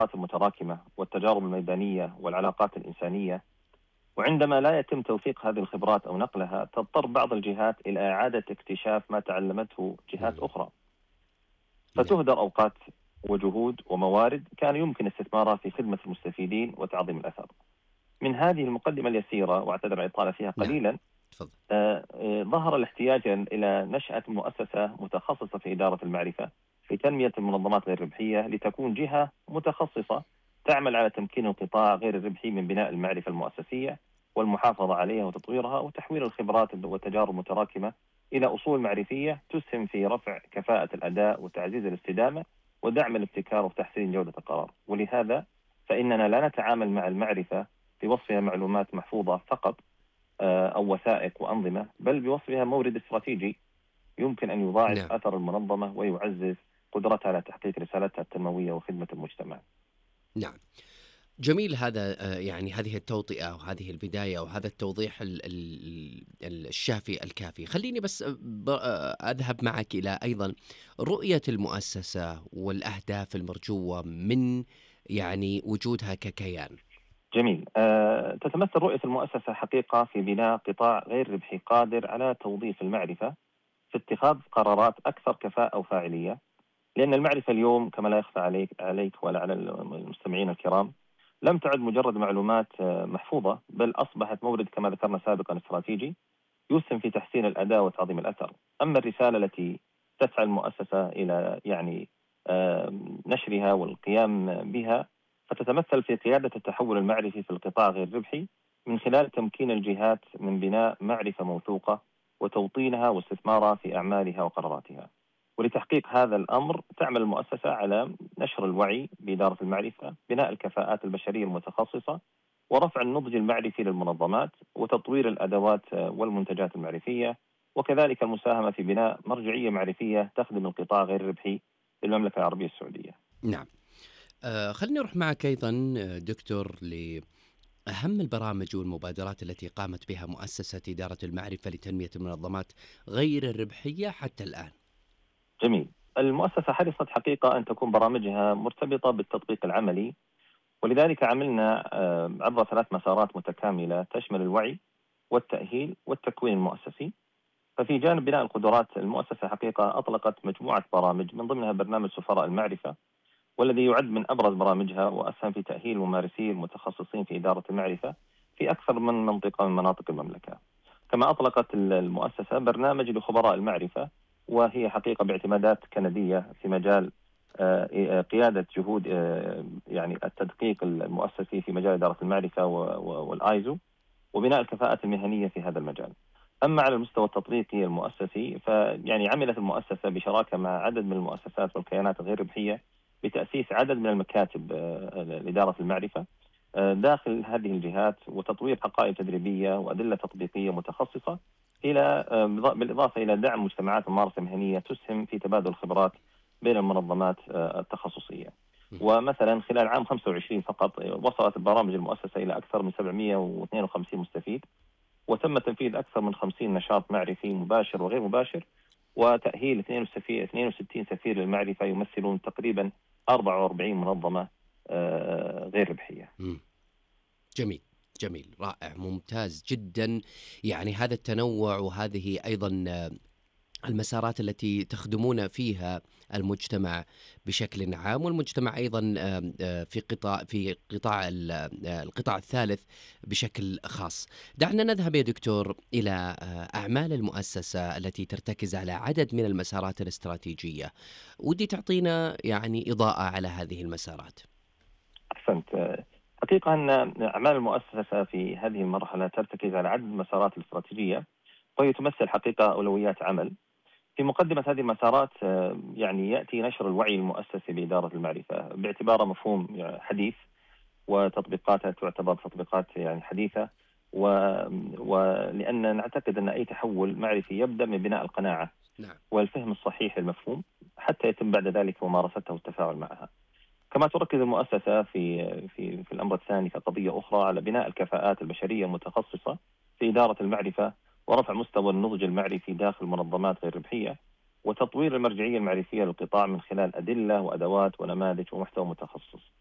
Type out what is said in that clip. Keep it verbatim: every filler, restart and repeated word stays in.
المتراكمة والتجارب الميدانية والعلاقات الإنسانية. وعندما لا يتم توثيق هذه الخبرات أو نقلها، تضطر بعض الجهات إلى إعادة اكتشاف ما تعلمته جهات مم. أخرى، نعم. فتهدر أوقات وجهود وموارد كان يمكن استثمارها في خدمة المستفيدين وتعظيم الأثر. من هذه المقدمة اليسيرة، واعتذر عن الإطالة فيها نعم. قليلا، تفضل. آه، آه، ظهر الاحتياج إلى نشأة مؤسسة متخصصة في إدارة المعرفة في تنمية المنظمات غير الربحية، لتكون جهة متخصصة تعمل على تمكين القطاع غير الربحي من بناء المعرفة المؤسسية والمحافظة عليها وتطويرها وتحويل الخبرات والتجارب المتراكمة إلى أصول معرفية تسهم في رفع كفاءة الأداء وتعزيز الاستدامة ودعم الابتكار وتحسين جودة القرار. ولهذا فإننا لا نتعامل مع المعرفة بوصفها معلومات محفوظة فقط أو وثائق وأنظمة، بل بوصفها مورد استراتيجي يمكن أن يضاعف نعم. أثر المنظمة ويعزز قدرتها على تحقيق رسالتها التنموية وخدمة المجتمع. نعم. جميل. هذا آه، يعني هذه التوطئة وهذه البداية وهذا التوضيح ال- ال- ال- الشافي الكافي. خليني بس آه، ب- آه، أذهب معك إلى أيضا رؤية المؤسسة والأهداف المرجوة من يعني وجودها ككيان. جميل. أه تتمثل رؤية المؤسسة حقيقة في بناء قطاع غير ربحي قادر على توظيف المعرفة في اتخاذ قرارات أكثر كفاءة وفاعلية، لأن المعرفة اليوم كما لا يخفى عليك عليك ولا على المستمعين الكرام لم تعد مجرد معلومات آه، محفوظة، بل أصبحت مورد كما ذكرنا سابقا استراتيجي يسهم في تحسين الأداء وتعظيم الأثر. أما الرسالة التي تسعى المؤسسة إلى يعني آه، نشرها والقيام بها، فتتمثل في قيادة التحول المعرفي في القطاع غير الربحي من خلال تمكين الجهات من بناء معرفة موثوقة وتوطينها واستثمارها في أعمالها وقراراتها. ولتحقيق هذا الأمر تعمل المؤسسة على نشر الوعي بإدارة المعرفة، بناء الكفاءات البشرية المتخصصة، ورفع النضج المعرفي للمنظمات، وتطوير الأدوات والمنتجات المعرفية، وكذلك المساهمة في بناء مرجعية معرفية تخدم القطاع غير الربحي في المملكة العربية السعودية. نعم. آه، خليني أروح معك أيضا آه، دكتور لأهم البرامج والمبادرات التي قامت بها مؤسسة إدارة المعرفة لتنمية المنظمات غير الربحية حتى الآن. جميل. المؤسسة حرصت حقيقة أن تكون برامجها مرتبطة بالتطبيق العملي، ولذلك عملنا آه، عبر ثلاث مسارات متكاملة تشمل الوعي والتأهيل والتكوين المؤسسي. ففي جانب بناء القدرات، المؤسسة حقيقة أطلقت مجموعة برامج من ضمنها برنامج سفراء المعرفة، والذي يعد من أبرز برامجها وأسهم في تأهيل الممارسين المتخصصين في إدارة المعرفة في أكثر من منطقة من مناطق المملكة. كما أطلقت المؤسسة برنامج لخبراء المعرفة، وهي حقيقة باعتمادات كندية في مجال آه، قيادة جهود آه، يعني التدقيق المؤسسي في مجال إدارة المعرفة والآيزو وبناء الكفاءة المهنية في هذا المجال. أما على المستوى التطبيقي المؤسسي، فيعني عملت المؤسسة بشراكة مع عدد من المؤسسات والكيانات الغير ربحية بتأسيس عدد من المكاتب آه، لإدارة المعرفة آه، داخل هذه الجهات، وتطوير حقائب تدريبية وأدلة تطبيقية متخصصة، إلى آه، بالإضافة إلى دعم مجتمعات ممارسة مهنية تسهم في تبادل الخبرات بين المنظمات آه، التخصصية. ومثلا خلال عام خمسة وعشرين فقط وصلت برامج المؤسسة إلى أكثر من سبعمئة واثنين وخمسين مستفيد، وتم تنفيذ أكثر من خمسين نشاط معرفي مباشر وغير مباشر، وتأهيل اثنين وستين سفير للمعرفة يمثلون تقريبا أربعة وأربعين منظمة آه، غير ربحية. مم. جميل. جميل. رائع. ممتاز جدا. يعني هذا التنوع وهذه أيضا آه، المسارات التي تخدمون فيها المجتمع بشكل عام، والمجتمع أيضا آه، آه، في قطاع في قطاع ال- آه، القطاع الثالث بشكل خاص. دعنا نذهب يا دكتور إلى آه، أعمال المؤسسة التي ترتكز على عدد من المسارات الاستراتيجية. ودي تعطينا يعني إضاءة على هذه المسارات. أحسنت. آه، حقيقة أن أعمال المؤسسة في هذه المرحلة ترتكز على عدد المسارات الاستراتيجية، وهي تمثل حقيقة أولويات عمل. في مقدمة هذه المسارات آه، يعني يأتي نشر الوعي المؤسسي بإدارة المعرفة باعتباره مفهوم يعني حديث، وتطبيقاتها تعتبر تطبيقات يعني حديثة، و... ولأن نعتقد أن أي تحول معرفي يبدأ من بناء القناعة نعم. والفهم الصحيح للمفهوم حتى يتم بعد ذلك ممارسته والتفاعل معها. كما تركز المؤسسة في في في الأمر الثاني كقضية أخرى على بناء الكفاءات البشرية المتخصصة في إدارة المعرفة، ورفع مستوى النضج المعرفي داخل منظمات غير ربحية، وتطوير المرجعية المعرفية للقطاع من خلال أدلة وأدوات ونماذج ومحتوى متخصص.